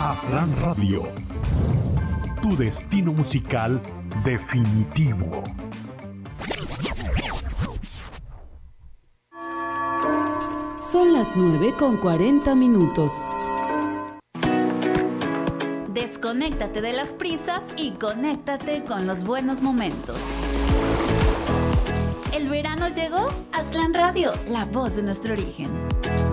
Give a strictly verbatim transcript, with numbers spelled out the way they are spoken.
Aslan Radio, tu destino musical definitivo. Son las nueve con cuarenta minutos. Desconéctate de las prisas y conéctate con los buenos momentos. ¿El verano llegó? Aslan Radio, la voz de nuestro origen.